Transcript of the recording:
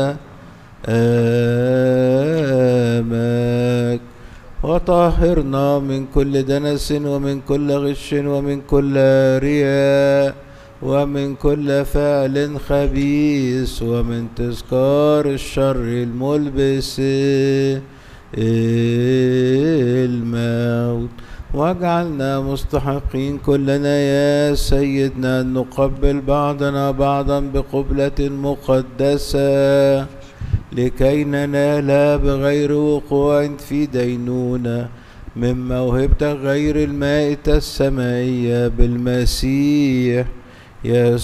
أمامك، وطهرنا من كل دنس ومن كل غش ومن كل رياء ومن كل فعل خبيث ومن تذكار الشر الملبس الموت. واجعلنا مستحقين كلنا يا سيدنا أن نقبل بعضنا بعضا بقبلة مقدسة لكي ننال بغير وقوع في دينونة من موهبة غير المائتة السمائية بالمسيح يسوع